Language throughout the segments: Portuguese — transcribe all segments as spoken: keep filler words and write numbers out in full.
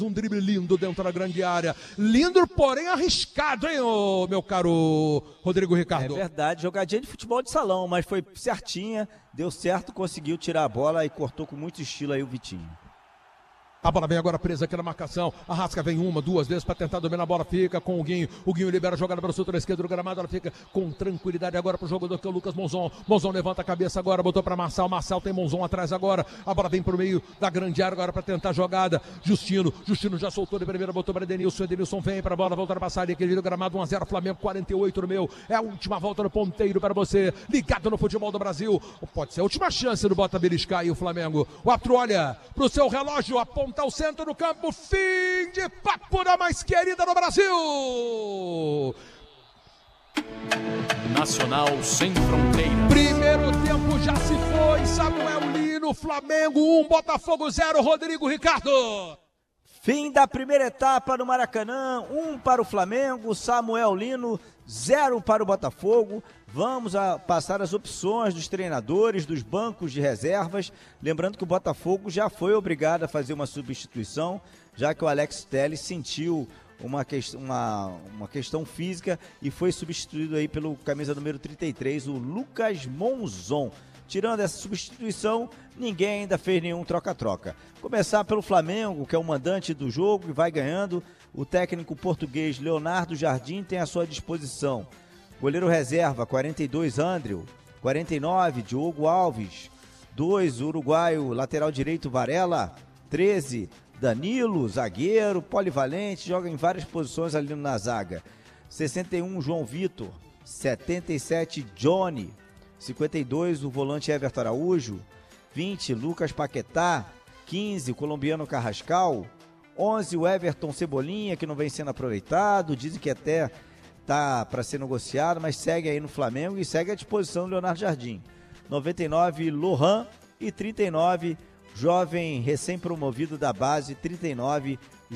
Um drible lindo dentro da grande área. Lindo, porém arriscado, hein, ô, meu caro Rodrigo Ricardo? É verdade, jogadinha de futebol de salão, mas foi certinha, deu certo, conseguiu tirar a bola e cortou com muito estilo aí o Vitinho. A bola vem agora presa aqui na marcação. A Rasca vem uma, duas vezes para tentar dominar a bola. Fica com o Guinho. O Guinho libera a jogada para o setor esquerdo do gramado. Ela fica com tranquilidade agora para o jogador que é o Lucas Monzon. Monzon levanta a cabeça agora, botou para Marçal. Marçal tem Monzon atrás agora. A bola vem para o meio da grande área agora para tentar a jogada. Justino. Justino já soltou de primeira, botou para Edenilson. Edenilson vem para a bola, volta a passar ali. Aquele do gramado, um a zero. Flamengo quarenta e oito no meu. É a última volta no ponteiro para você. Ligado no futebol do Brasil. Pode ser a última chance do Bota beliscar aí o Flamengo. O árbitro olha para o seu relógio, aponta o centro do campo. Fim de papo da mais querida do Brasil. Nacional sem fronteira. Primeiro tempo já se foi. Samuel Lino, Flamengo um, Botafogo zero. Rodrigo Ricardo. Fim da primeira etapa no Maracanã, um para o Flamengo, Samuel Lino, zero para o Botafogo. Vamos a passar as opções dos treinadores, dos bancos de reservas. Lembrando que o Botafogo já foi obrigado a fazer uma substituição, já que o Alex Telles sentiu uma, que, uma, uma questão física e foi substituído aí pelo camisa número trinta e três, o Lucas Monzon. Tirando essa substituição, ninguém ainda fez nenhum troca-troca. Começar pelo Flamengo, que é o mandante do jogo e vai ganhando. O técnico português Leonardo Jardim tem à sua disposição goleiro reserva, quarenta e dois, Andréu. quarenta e nove, Diogo Alves. dois, uruguaio, lateral direito, Varela. treze, Danilo, zagueiro, polivalente, joga em várias posições ali na zaga. sessenta e um, João Vitor. setenta e sete, Johnny. cinquenta e dois, o volante Everton Araújo. vinte, Lucas Paquetá. quinze, o colombiano Carrascal. onze, o Everton Cebolinha, que não vem sendo aproveitado. Dizem que até tá para ser negociado, mas segue aí no Flamengo e segue à disposição do Leonardo Jardim. noventa e nove, Lohan. E trinta e nove, jovem recém-promovido da base, trinta e nove,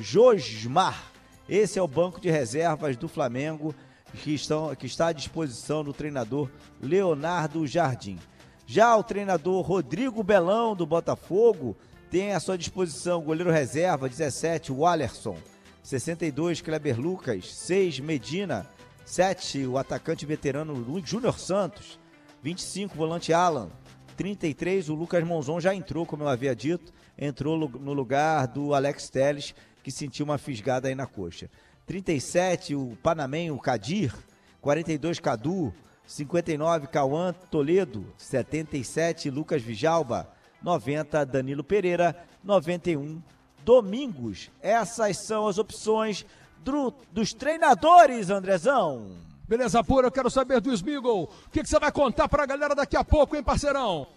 Josmar. Esse é o banco de reservas do Flamengo, que, estão, que está à disposição do treinador Leonardo Jardim. Já o treinador Rodrigo Belão, do Botafogo, tem à sua disposição o goleiro reserva, dezessete, o Wallerson. sessenta e dois, Kleber Lucas. seis, Medina. sete, o atacante veterano Júnior Santos. vinte e cinco, volante Alan. trinta e três, o Lucas Monzon já entrou, como eu havia dito, entrou no lugar do Alex Telles, que sentiu uma fisgada aí na coxa. trinta e sete, o panamenho Kadir. quarenta e dois, Cadu. cinquenta e nove, Cauã Toledo. setenta e sete, Lucas Vijalba. noventa, Danilo Pereira. noventa e um, Domingos. Essas são as opções do, dos treinadores, Andrezão. Beleza pura, eu quero saber do Smigol. O que, que você vai contar pra galera daqui a pouco, hein, parceirão?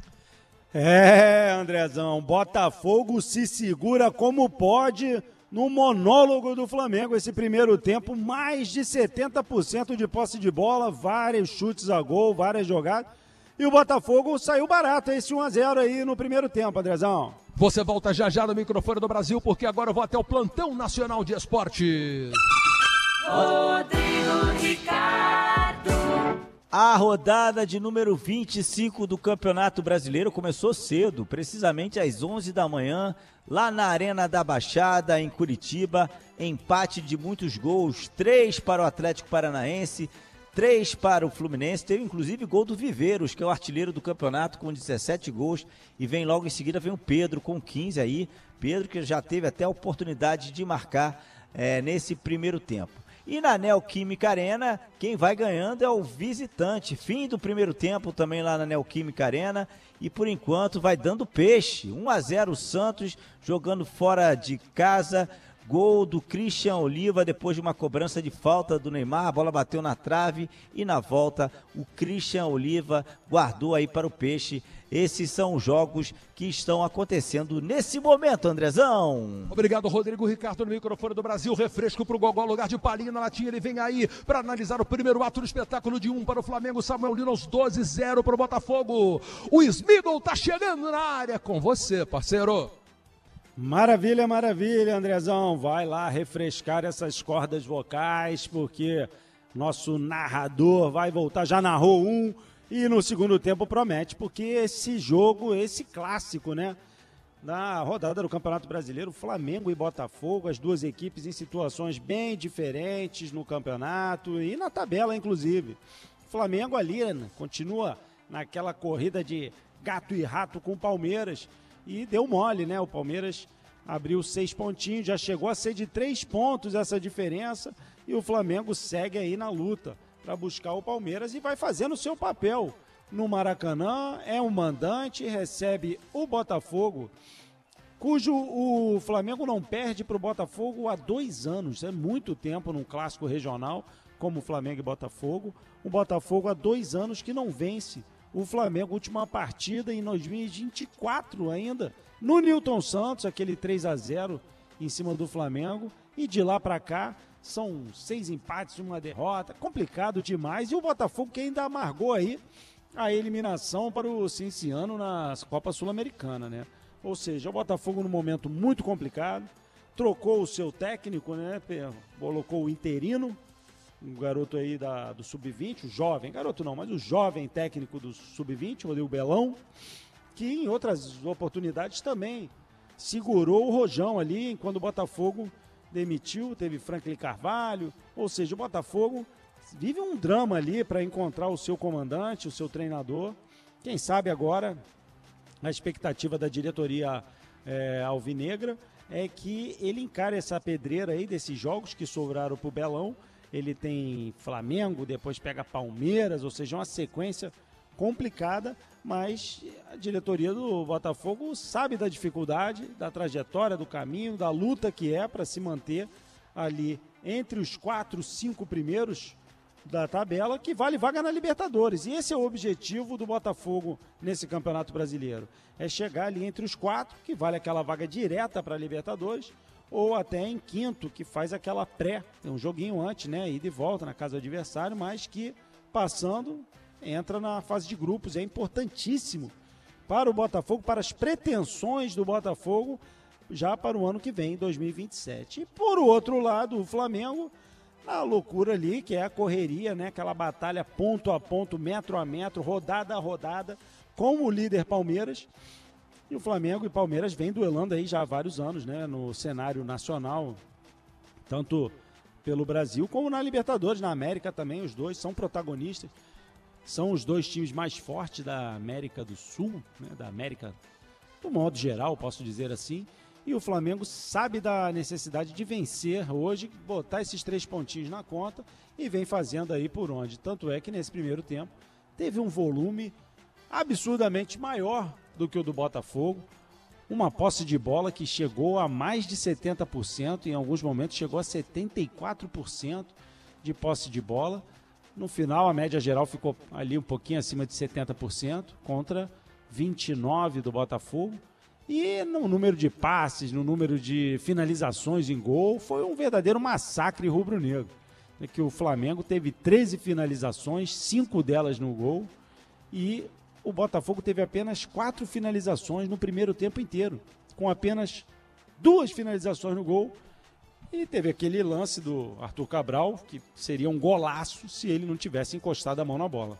É, Andrezão, Botafogo se segura como pode no monólogo do Flamengo. Esse primeiro tempo, mais de setenta por cento de posse de bola, vários chutes a gol, várias jogadas. E o Botafogo saiu barato, esse um a zero aí no primeiro tempo, Andrezão. Você volta já já no microfone do Brasil, porque agora eu vou até o Plantão Nacional de Esportes. Rodrigo Ricardo. A rodada de número vinte e cinco do Campeonato Brasileiro começou cedo, precisamente às onze da manhã, lá na Arena da Baixada, em Curitiba. Empate de muitos gols, três para o Atlético Paranaense, três para o Fluminense. Teve inclusive gol do Viveiros, que é o artilheiro do campeonato, com dezessete gols. E vem logo em seguida, vem o Pedro com quinze aí. Pedro que já teve até a oportunidade de marcar é, nesse primeiro tempo. E na Neoquímica Arena, quem vai ganhando é o visitante. Fim do primeiro tempo também lá na Neoquímica Arena. E por enquanto vai dando peixe. um a zero o Santos, jogando fora de casa. Gol do Christian Oliva depois de uma cobrança de falta do Neymar. A bola bateu na trave e na volta o Christian Oliva guardou aí para o peixe. Esses são os jogos que estão acontecendo nesse momento, Andrezão. Obrigado, Rodrigo Ricardo, no microfone do Brasil. Refresco pro Gogó, lugar de Palinha na latinha. Ele vem aí para analisar o primeiro ato do espetáculo de um para o Flamengo. Samuel Lino aos doze a zero para o Botafogo. O Smigol tá chegando na área com você, parceiro. Maravilha, maravilha, Andrezão. Vai lá refrescar essas cordas vocais, porque nosso narrador vai voltar, já narrou um, e no segundo tempo promete, porque esse jogo, esse clássico, né? Na rodada do Campeonato Brasileiro, Flamengo e Botafogo, as duas equipes em situações bem diferentes no campeonato e na tabela, inclusive. O Flamengo ali, né, continua naquela corrida de gato e rato com o Palmeiras e deu mole, né? O Palmeiras abriu seis pontinhos, já chegou a ser de três pontos essa diferença e o Flamengo segue aí na luta para buscar o Palmeiras e vai fazendo o seu papel no Maracanã, é um mandante, recebe o Botafogo, cujo o Flamengo não perde para o Botafogo há dois anos, é muito tempo num clássico regional como Flamengo e Botafogo. O Botafogo há dois anos que não vence o Flamengo, última partida em dois mil e vinte e quatro ainda, no Newton Santos, aquele três a zero em cima do Flamengo, e de lá para cá são seis empates, uma derrota, complicado demais, e o Botafogo que ainda amargou aí a eliminação para o Cinciano na Copa Sul-Americana, né? Ou seja, o Botafogo num momento muito complicado, trocou o seu técnico, né? Colocou o interino, um garoto aí da, do sub vinte, o jovem, garoto não, mas o jovem técnico do sub vinte, o Rodrigo Belão, que em outras oportunidades também segurou o rojão ali, quando o Botafogo demitiu, teve Franklin Carvalho, ou seja, o Botafogo vive um drama ali para encontrar o seu comandante, o seu treinador. Quem sabe agora a expectativa da diretoria é, alvinegra é que ele encare essa pedreira aí desses jogos que sobraram para o Belão. Ele tem Flamengo, depois pega Palmeiras, ou seja, uma sequência complicada, mas a diretoria do Botafogo sabe da dificuldade, da trajetória, do caminho, da luta que é para se manter ali entre os quatro, cinco primeiros da tabela, que vale vaga na Libertadores. E esse é o objetivo do Botafogo nesse Campeonato Brasileiro. É chegar ali entre os quatro, que vale aquela vaga direta para a Libertadores, ou até em quinto, que faz aquela pré, tem um joguinho antes, né, ida e volta na casa do adversário, mas que passando, entra na fase de grupos. É importantíssimo para o Botafogo, para as pretensões do Botafogo, já para o ano que vem, dois mil e vinte e sete. E por outro lado, o Flamengo, na loucura ali, que é a correria, né? Aquela batalha ponto a ponto, metro a metro, rodada a rodada, com o líder Palmeiras. E o Flamengo e Palmeiras vêm duelando aí já há vários anos, né? No cenário nacional, tanto pelo Brasil como na Libertadores, na América também. Os dois são protagonistas. São os dois times mais fortes da América do Sul, né? Da América, do modo geral, posso dizer assim. E o Flamengo sabe da necessidade de vencer hoje, botar esses três pontinhos na conta e vem fazendo aí por onde. Tanto é que nesse primeiro tempo teve um volume absurdamente maior do que o do Botafogo. Uma posse de bola que chegou a mais de setenta por cento, em alguns momentos chegou a setenta e quatro por cento de posse de bola. No final a média geral ficou ali um pouquinho acima de setenta por cento contra vinte e nove por cento do Botafogo. E no número de passes, no número de finalizações em gol, foi um verdadeiro massacre rubro-negro. É que o Flamengo teve treze finalizações, cinco delas no gol, e o Botafogo teve apenas quatro finalizações no primeiro tempo inteiro, com apenas duas finalizações no gol. E teve aquele lance do Arthur Cabral, que seria um golaço se ele não tivesse encostado a mão na bola.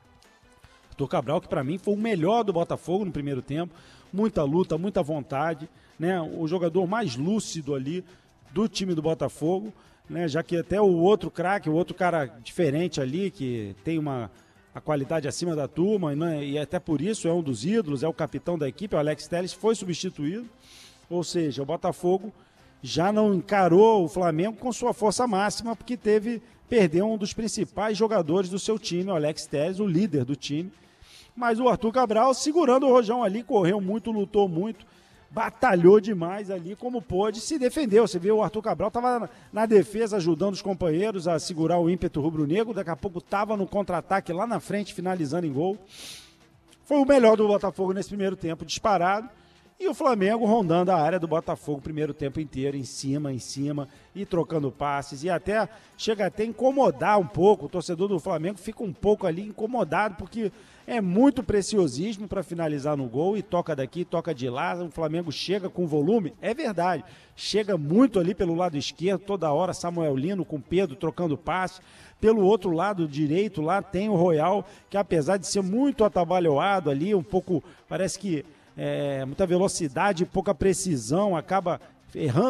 Arthur Cabral, que para mim foi o melhor do Botafogo no primeiro tempo, muita luta, muita vontade, né? O jogador mais lúcido ali do time do Botafogo, né? Já que até o outro craque, o outro cara diferente ali, que tem uma a qualidade acima da turma, né? E até por isso é um dos ídolos, é o capitão da equipe, o Alex Telles, foi substituído. Ou seja, o Botafogo já não encarou o Flamengo com sua força máxima, porque teve, perdeu um dos principais jogadores do seu time, o Alex Telles, o líder do time. Mas o Arthur Cabral, segurando o rojão ali, correu muito, lutou muito, batalhou demais ali, como pôde, se defendeu. Você viu, o Arthur Cabral estava na, na defesa, ajudando os companheiros a segurar o ímpeto rubro-negro, daqui a pouco estava no contra-ataque lá na frente, finalizando em gol. Foi o melhor do Botafogo nesse primeiro tempo, disparado. E o Flamengo rondando a área do Botafogo o primeiro tempo inteiro, em cima, em cima, e trocando passes, e até chega até a incomodar um pouco. O torcedor do Flamengo fica um pouco ali incomodado, porque é muito preciosismo para finalizar no gol, e toca daqui, toca de lá. O Flamengo chega com volume, é verdade, chega muito ali pelo lado esquerdo, toda hora Samuel Lino com Pedro trocando passe. Pelo outro lado direito lá tem o Royal, que apesar de ser muito atabalhoado ali, um pouco, parece que é, muita velocidade, pouca precisão, acaba errando